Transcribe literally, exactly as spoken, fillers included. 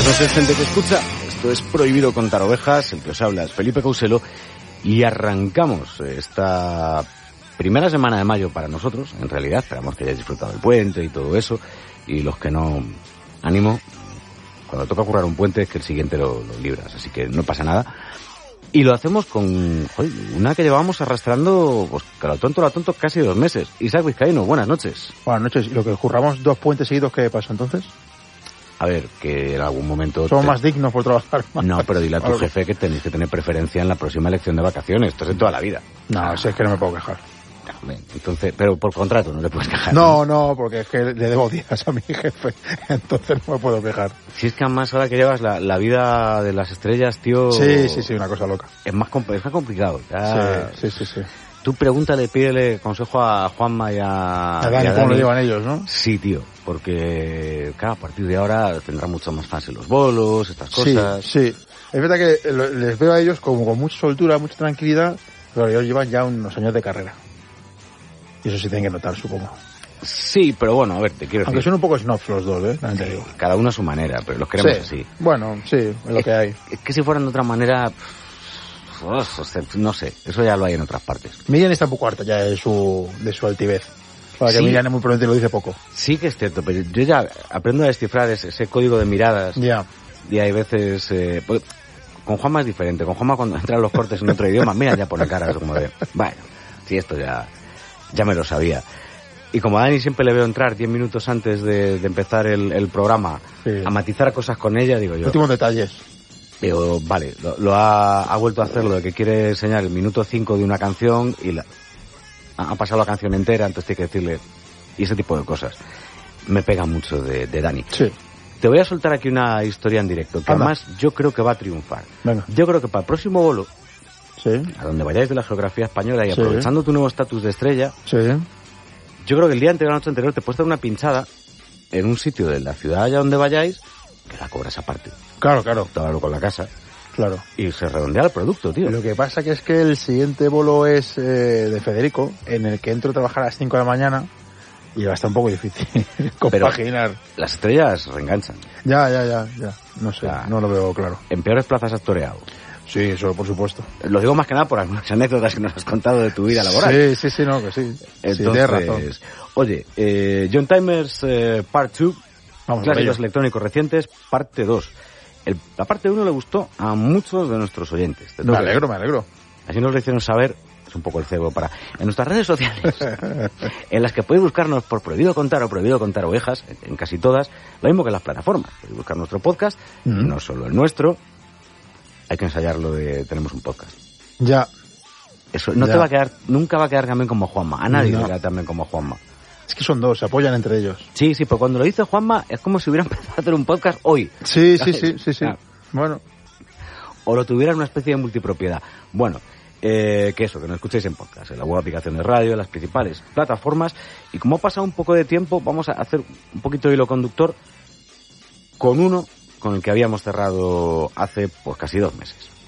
Buenas noches, gente que escucha. Esto es Prohibido Contar Ovejas. El que os habla es Felipe Couselo. Y arrancamos esta primera semana de mayo para nosotros. En realidad, esperamos que hayáis disfrutado del puente y todo eso. Y los que no, ánimo. Cuando toca currar un puente es que el siguiente lo, lo libras. Así que no pasa nada. Y lo hacemos con joder, una que llevábamos arrastrando, pues, que lo tonto, lo tonto, casi dos meses. Isaac Vizcaíno, buenas noches. Buenas noches. ¿Y lo que curramos dos puentes seguidos, qué pasa entonces? A ver, que en algún momento... Somos te... más dignos por trabajar más. No, pero dile a tu jefe que tenéis que tener preferencia en la próxima elección de vacaciones. Esto es en toda la vida. No, ah. si es que no me puedo quejar. Entonces, pero por contrato no le puedes quejar. No, no, porque es que le debo días a mi jefe, entonces no me puedo quejar. Si es que además ahora que llevas la, la vida de las estrellas, tío... Sí, sí, sí, una cosa loca. Es más, compl- es más complicado. Ya... Sí, sí, sí, sí. Tú pregúntale, pídele consejo a Juanma y a... A Dani, y a ¿cómo Dani. lo llevan ellos, no? Sí, tío, porque, claro, a partir de ahora tendrá mucho más fans en los bolos, estas cosas. Sí, sí. Es verdad que les veo a ellos como con mucha soltura, mucha tranquilidad, pero ellos llevan ya unos años de carrera. Y eso sí tienen que notar, supongo. Sí, pero bueno, a ver, te quiero Aunque decir... son un poco snobs los dos, ¿eh? Sí, digo. Cada uno a su manera, pero los queremos sí. así. Bueno, sí, es lo es, que hay. Es que si fueran de otra manera... Uf, no sé, eso ya lo hay en otras partes. Miriam está un poco harta ya de su, de su altivez. Para que sí, Miriam muy probablemente lo dice poco. Sí que es cierto, pero yo ya aprendo a descifrar ese, ese código de miradas. Ya. Yeah. Y hay veces... Eh, pues, con Juanma es diferente. Con Juanma cuando entran los cortes en otro idioma, mira, ya pone caras como de... Bueno, si esto ya, ya me lo sabía. Y como a Dani siempre le veo entrar diez minutos antes de, de empezar el, el programa sí. a matizar cosas con ella, digo yo... Últimos detalles. Digo, vale, lo, lo ha, ha vuelto a hacer lo de que quiere enseñar el minuto cinco de una canción y la, ha pasado la canción entera, entonces tiene que decirle... Y ese tipo de cosas. Me pega mucho de, de Dani. Sí. Te voy a soltar aquí una historia en directo, que Anda. además yo creo que va a triunfar. Venga. Yo creo que para el próximo bolo, sí. a donde vayáis de la geografía española y sí. aprovechando tu nuevo estatus de estrella, sí. yo creo que el día anterior, la noche anterior, te puedes dar una pinchada en un sitio de la ciudad allá donde vayáis, que la cobras aparte. Claro, claro. Te hablo con la casa. Claro. Y se redondea el producto, tío. Lo que pasa que es que el siguiente bolo es eh, de Federico, en el que entro a trabajar a las cinco de la mañana y va a estar un poco difícil compaginar. Pero las estrellas reenganchan. Ya, ya, ya, ya. No sé, ya. no lo veo claro. En peores plazas has toreado. Sí, eso por supuesto. Lo digo más que nada por algunas anécdotas que nos has contado de tu vida laboral. Sí, sí, sí, no, que sí. Entonces, sí, tienes razón. Oye, eh, John Timers eh, Part dos, clásicos electrónicos recientes, parte dos. El, la parte uno le gustó a muchos de nuestros oyentes. Me alegro, me alegro. Así nos lo hicieron saber, es un poco el cebo para... En nuestras redes sociales, en las que podéis buscarnos por Prohibido Contar o Prohibido Contar Ovejas, en, en casi todas, lo mismo que en las plataformas. Podéis buscar nuestro podcast, mm-hmm. no solo el nuestro, hay que ensayar lo de tenemos un podcast. Ya. Eso no ya. te va a quedar, nunca va a quedar también como Juanma, a nadie no. le queda también como Juanma. Es que son dos, se apoyan entre ellos. Sí, sí, pero cuando lo dice Juanma es como si hubiera empezado a hacer un podcast hoy. Sí, sí, sí, sí, sí. Ah. Bueno. O lo tuviera en una especie de multipropiedad. Bueno, eh, que eso, que nos escuchéis en podcast, en la web aplicación de radio, en las principales plataformas. Y como ha pasado un poco de tiempo, vamos a hacer un poquito de hilo conductor con uno con el que habíamos cerrado hace pues casi dos meses.